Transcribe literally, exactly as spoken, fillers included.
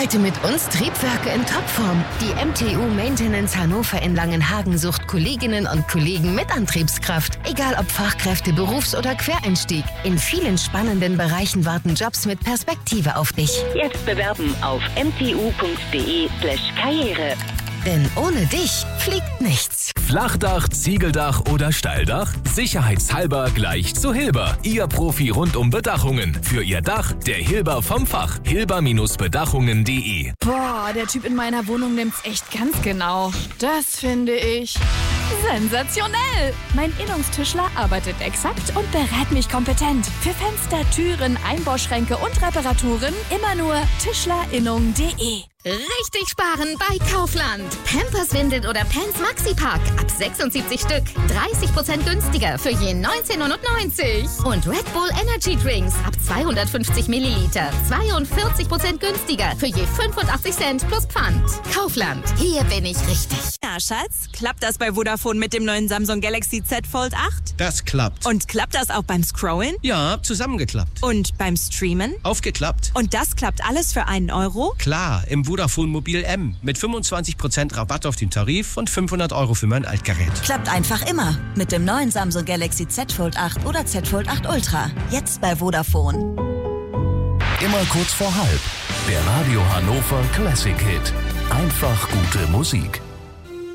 Halte mit uns Triebwerke in Topform. Die M T U Maintenance Hannover in Langenhagen sucht Kolleginnen und Kollegen mit Antriebskraft. Egal ob Fachkräfte, Berufs- oder Quereinstieg. In vielen spannenden Bereichen warten Jobs mit Perspektive auf dich. Jetzt bewerben auf m t u punkt d e slash karriere. Denn ohne dich fliegt nichts. Flachdach, Ziegeldach oder Steildach? Sicherheitshalber gleich zu Hilber. Ihr Profi rund um Bedachungen. Für Ihr Dach, der Hilber vom Fach. hilber Bedachungen punkt de. Boah, der Typ in meiner Wohnung nimmt's echt ganz genau. Das finde ich sensationell. Mein Innungstischler arbeitet exakt und berät mich kompetent. Für Fenster, Türen, Einbauschränke und Reparaturen immer nur tischlerinnung punkt de. Richtig sparen bei Kaufland. Pampers, Windeln oder Pants Maxi-Pack. Ab sechsundsiebzig Stück. dreißig Prozent günstiger für je neunzehn neunundneunzig. Und Red Bull Energy Drinks. Ab zweihundertfünfzig Milliliter. zweiundvierzig Prozent günstiger für je fünfundachtzig Cent plus Pfand. Kaufland. Hier bin ich richtig. Ja, Schatz, klappt das bei Vodafone mit dem neuen Samsung Galaxy Z Fold acht? Das klappt. Und klappt das auch beim Scrollen? Ja, zusammengeklappt. Und beim Streamen? Aufgeklappt. Und das klappt alles für einen Euro? Klar, im Vodafone Mobil M mit fünfundzwanzig Prozent Rabatt auf den Tarif und fünfhundert Euro für mein Altgerät. Klappt einfach immer mit dem neuen Samsung Galaxy Z Fold acht oder Z Fold acht Ultra. Jetzt bei Vodafone. Immer kurz vor halb. Der Radio Hannover Classic Hit. Einfach gute Musik.